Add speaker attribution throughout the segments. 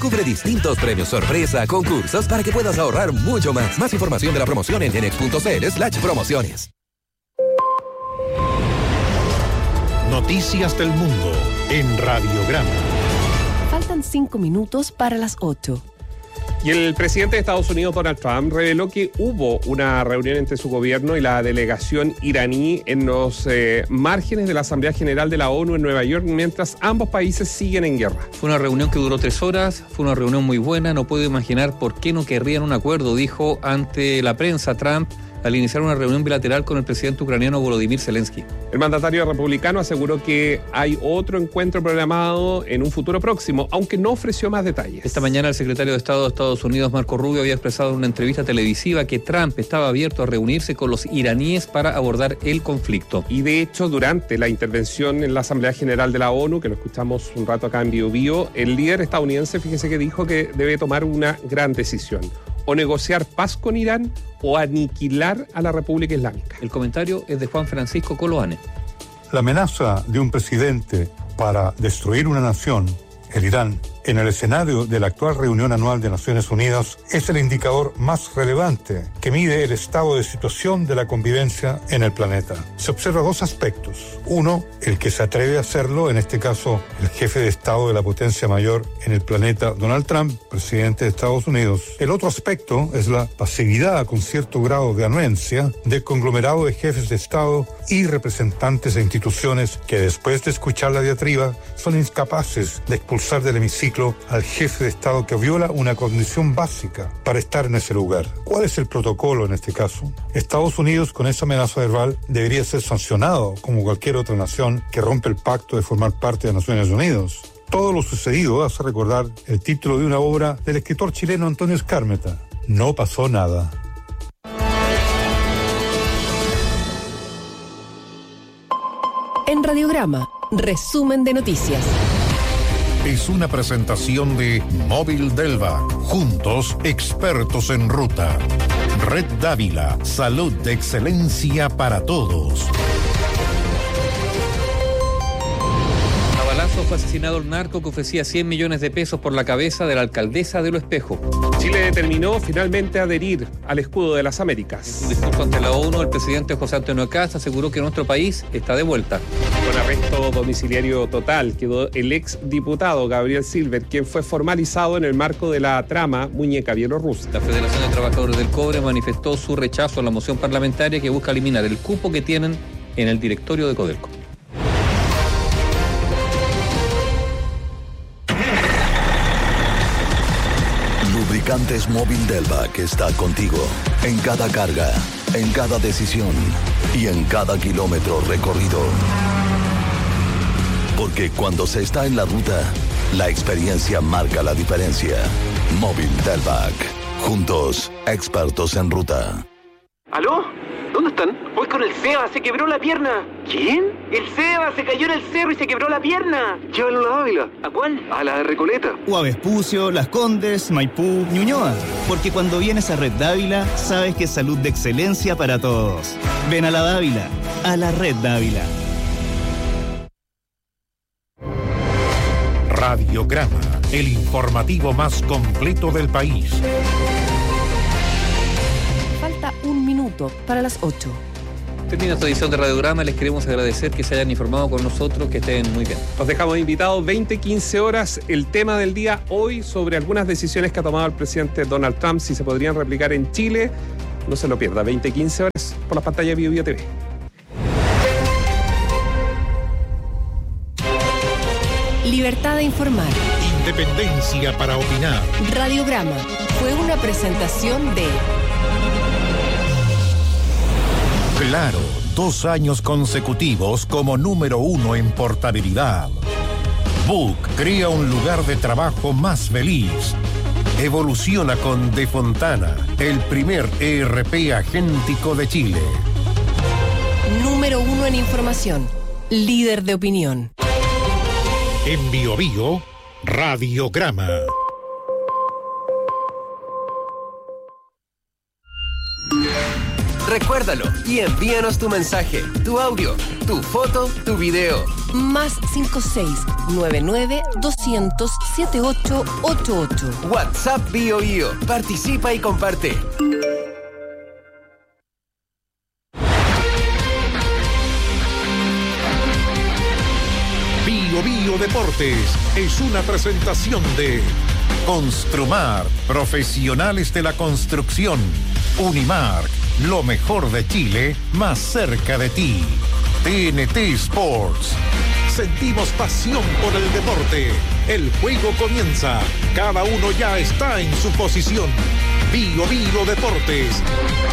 Speaker 1: Cubre distintos premios sorpresa, concursos para que puedas ahorrar mucho más. Más información de la promoción en genex.cl/promociones.
Speaker 2: Noticias del mundo en Radiograma.
Speaker 3: Faltan 5 minutos para las 8.
Speaker 4: Y el presidente de Estados Unidos, Donald Trump, reveló que hubo una reunión entre su gobierno y la delegación iraní en los márgenes de la Asamblea General de la ONU en Nueva York, mientras ambos países siguen en guerra.
Speaker 5: Fue una reunión que duró 3 horas, fue una reunión muy buena, no puedo imaginar por qué no querrían un acuerdo, dijo ante la prensa Trump al iniciar una reunión bilateral con el presidente ucraniano Volodymyr Zelensky.
Speaker 4: El mandatario republicano aseguró que hay otro encuentro programado en un futuro próximo, aunque no ofreció más detalles.
Speaker 5: Esta mañana el secretario de Estado de Estados Unidos, Marco Rubio, había expresado en una entrevista televisiva que Trump estaba abierto a reunirse con los iraníes para abordar el conflicto.
Speaker 4: Y de hecho, durante la intervención en la Asamblea General de la ONU, que lo escuchamos un rato acá en Bio Bio, el líder estadounidense, fíjese que dijo que debe tomar una gran decisión: o negociar paz con Irán o aniquilar a la República Islámica.
Speaker 5: El comentario es de Juan Francisco Coloane.
Speaker 6: La amenaza de un presidente para destruir una nación, el Irán, en el escenario de la actual reunión anual de Naciones Unidas, es el indicador más relevante que mide el estado de situación de la convivencia en el planeta. Se observa 2 aspectos. Uno, el que se atreve a hacerlo, en este caso el jefe de Estado de la potencia mayor en el planeta, Donald Trump, presidente de Estados Unidos. El otro aspecto es la pasividad con cierto grado de anuencia del conglomerado de jefes de Estado y representantes de instituciones que, después de escuchar la diatriba, son incapaces de expulsar del hemiciclo al jefe de Estado que viola una condición básica para estar en ese lugar. ¿Cuál es el protocolo en este caso? Estados Unidos, con esa amenaza verbal, debería ser sancionado como cualquier otra nación que rompe el pacto de formar parte de Naciones Unidas. Todo lo sucedido hace recordar el título de una obra del escritor chileno Antonio Skármeta: No pasó nada.
Speaker 3: En Radiograma, resumen de noticias.
Speaker 2: Es una presentación de Móvil Delva. Juntos, expertos en ruta. Red Dávila, salud de excelencia para todos.
Speaker 5: A balazo fue asesinado el narco que ofrecía 100 millones de pesos por la cabeza de la alcaldesa de Lo Espejo.
Speaker 4: Chile determinó finalmente adherir al escudo de las Américas.
Speaker 5: En un discurso ante la ONU, el presidente José Antonio Kast aseguró que nuestro país está de vuelta.
Speaker 4: Con arresto domiciliario total quedó el exdiputado Gabriel Silver, quien fue formalizado en el marco de la trama Muñeca Bielorrusa.
Speaker 5: La Federación de Trabajadores del Cobre manifestó su rechazo a la moción parlamentaria que busca eliminar el cupo que tienen en el directorio de Codelco.
Speaker 7: Lubricantes Móvil Delva, que está contigo en cada carga, en cada decisión y en cada kilómetro recorrido. Porque cuando se está en la ruta, la experiencia marca la diferencia. Móvil Delvac. Juntos, expertos en ruta.
Speaker 8: ¿Aló? ¿Dónde están? Voy con el Seba, se quebró la pierna. ¿Quién? El Seba se cayó en el cerro y se quebró la pierna. Llévalo a la Dávila. ¿A cuál? A la de Recoleta.
Speaker 9: O a Vespucio, Las Condes, Maipú, Ñuñoa. Porque cuando vienes a Red Dávila, sabes que es salud de excelencia para todos. Ven a la Dávila, a la Red Dávila.
Speaker 2: Radiograma, el informativo más completo del país.
Speaker 3: Falta 1 minuto para las 8.
Speaker 5: Termina esta edición de Radiograma. Les queremos agradecer que se hayan informado con nosotros, que estén muy bien.
Speaker 4: Los dejamos invitados 20-15 horas. El tema del día hoy sobre algunas decisiones que ha tomado el presidente Donald Trump, si se podrían replicar en Chile. No se lo pierda, 20-15 horas por la pantalla de Bio Bio TV.
Speaker 3: Libertad de informar.
Speaker 2: Independencia para opinar.
Speaker 3: Radiograma fue una presentación de
Speaker 2: Claro, 2 años consecutivos como número 1 en portabilidad. Book crea un lugar de trabajo más feliz. Evoluciona con De Fontana, el primer ERP agéntico de Chile.
Speaker 3: Número 1 en información. Líder de opinión.
Speaker 2: En Bio Bio, Radiograma.
Speaker 10: Recuérdalo y envíanos tu mensaje, tu audio, tu foto, tu video.
Speaker 3: Más 56-99-200-7888.
Speaker 10: WhatsApp Bio. Participa y comparte.
Speaker 2: Bio Deportes es una presentación de Construmar, profesionales de la construcción. Unimar, lo mejor de Chile, más cerca de ti. TNT Sports. Sentimos pasión por el deporte. El juego comienza. Cada uno ya está en su posición. Bio Deportes.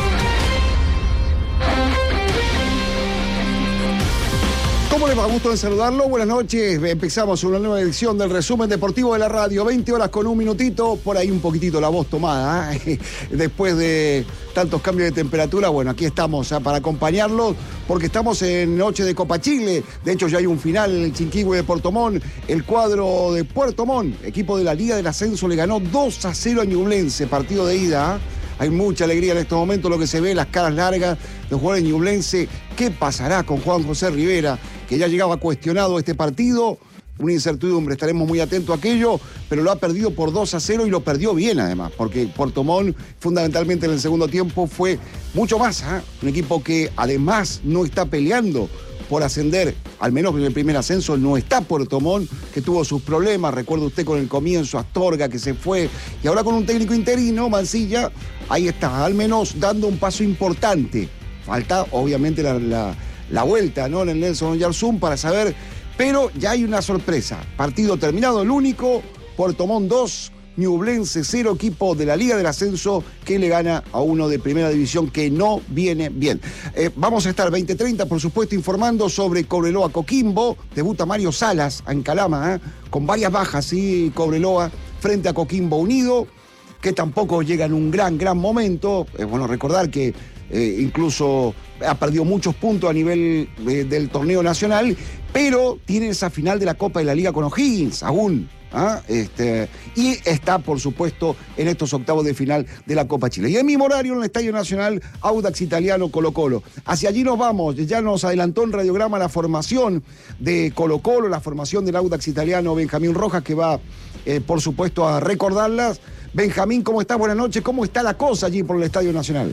Speaker 11: ¿Cómo les va? Gusto en saludarlo. Buenas noches. Empezamos una nueva edición del resumen deportivo de la radio. 20 horas con un minutito. Por ahí un poquitito la voz tomada. Después de tantos cambios de temperatura, bueno, aquí estamos para acompañarlos porque estamos en noche de Copa Chile. De hecho, ya hay un final en el Chinquihue de Puerto Montt. El cuadro de Puerto Montt, equipo de la Liga del Ascenso, le ganó 2-0 a Ñublense. Partido de ida. Hay mucha alegría en estos momentos, lo que se ve, las caras largas de los jugadores de Ñublense. ¿Qué pasará con Juan José Rivera, que ya llegaba cuestionado este partido? Una incertidumbre, estaremos muy atentos a aquello, pero lo ha perdido por 2-0 y lo perdió bien además, porque Puerto Montt fundamentalmente en el segundo tiempo fue mucho más, un equipo que además no está peleando por ascender, al menos en el primer ascenso no está Puerto Montt, que tuvo sus problemas, recuerda usted con el comienzo, Astorga que se fue, y ahora con un técnico interino, Mancilla, ahí está, al menos dando un paso importante. Falta obviamente la vuelta, ¿no? En el Nelson Oyarzún para saber, pero ya hay una sorpresa. Partido terminado, el único, Puerto Montt 2, Ñublense 0, equipo de la Liga del Ascenso que le gana a uno de Primera División que no viene bien. Vamos a estar 20:30, por supuesto, informando sobre Cobreloa Coquimbo. Debuta Mario Salas en Calama, con varias bajas, sí, Cobreloa frente a Coquimbo Unido, que tampoco llega en un gran momento. Es bueno recordar que incluso ha perdido muchos puntos a nivel del torneo nacional, pero tiene esa final de la Copa de la Liga con O'Higgins aún. Y está, por supuesto, en estos octavos de final de la Copa Chile. Y en mismo horario, en el Estadio Nacional, Audax Italiano Colo-Colo. Hacia allí nos vamos. Ya nos adelantó en radiograma la formación de Colo-Colo, la formación del Audax Italiano Benjamín Rojas, que va, por supuesto, a recordarlas. Benjamín, ¿cómo estás? Buenas noches. ¿Cómo está la cosa allí por el Estadio Nacional?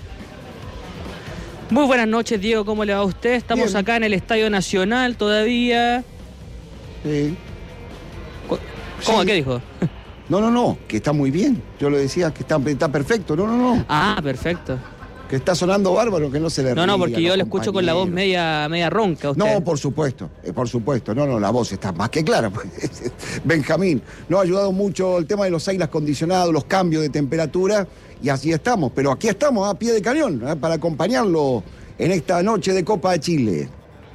Speaker 12: Muy buenas noches, Diego. ¿Cómo le va a usted? Estamos bien. Acá en el Estadio Nacional todavía.
Speaker 11: Sí.
Speaker 12: ¿Cómo?
Speaker 11: Sí.
Speaker 12: ¿Qué dijo?
Speaker 11: No, que está muy bien. Yo le decía que está perfecto. No.
Speaker 12: Ah, perfecto.
Speaker 11: Que está sonando bárbaro, que no se le ría.
Speaker 12: No, porque yo le escucho con la voz media ronca a usted.
Speaker 11: No, por supuesto. No, la voz está más que clara. Benjamín, nos ha ayudado mucho el tema de los aires acondicionados, los cambios de temperatura, y así estamos. Pero aquí estamos, a pie de cañón, para acompañarlo en esta noche de Copa de Chile.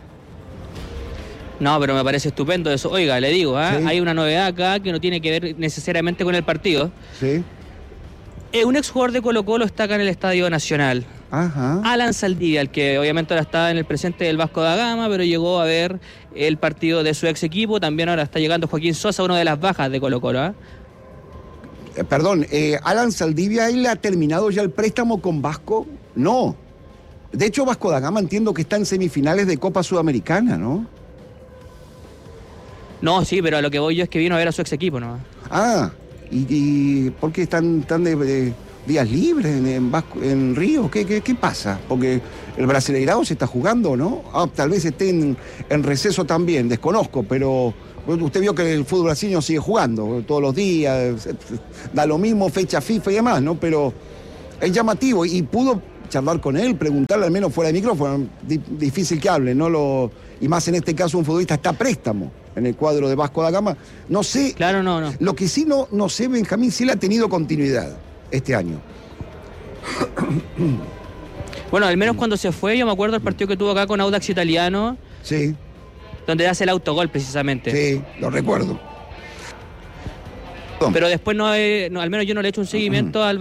Speaker 12: No, pero me parece estupendo eso. Oiga, le digo, ¿Sí? Hay una novedad acá que no tiene que ver necesariamente con el partido.
Speaker 11: Sí.
Speaker 12: Un exjugador de Colo-Colo está acá en el Estadio Nacional.
Speaker 11: Ajá.
Speaker 12: Alan Saldivia, el que obviamente ahora está en el presente del Vasco da Gama, pero llegó a ver el partido de su ex equipo. También ahora está llegando Joaquín Sosa, una de las bajas de Colo-Colo.
Speaker 11: Perdón, Alan Saldivia, ¿él ha terminado ya el préstamo con Vasco? No. De hecho, Vasco da Gama entiendo que está en semifinales de Copa Sudamericana, ¿no?
Speaker 12: No, sí, pero a lo que voy yo es que vino a ver a su ex equipo, ¿no?
Speaker 11: ¿Y por qué están de días libres en Río? ¿Qué pasa? Porque el Brasileirao se está jugando, ¿no? Tal vez esté en receso también, desconozco, pero usted vio que el fútbol brasileño sigue jugando todos los días, da lo mismo, fecha FIFA y demás, ¿no? Pero es llamativo y pudo charlar con él, preguntarle al menos fuera de micrófono, difícil que hable, y más en este caso un futbolista está a préstamo en el cuadro de Vasco da Gama. No sé.
Speaker 12: Claro, no.
Speaker 11: Lo que sí no sé, Benjamín, si él ha tenido continuidad este año.
Speaker 12: Bueno, al menos cuando se fue, yo me acuerdo del partido que tuvo acá con Audax Italiano.
Speaker 11: Sí.
Speaker 12: Donde hace el autogol precisamente.
Speaker 11: Sí, lo recuerdo.
Speaker 12: Pero después al menos yo no le he hecho un seguimiento al